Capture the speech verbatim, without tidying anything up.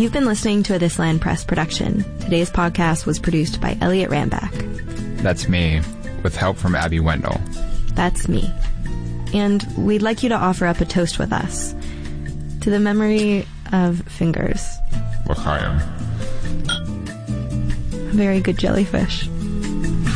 You've been listening to a This Land Press production. Today's podcast was produced by Elliot Ramback. That's me, with help from Abby Wendell. That's me. And we'd like you to offer up a toast with us. To the memory of Fingers. L'chaim. A very good jellyfish.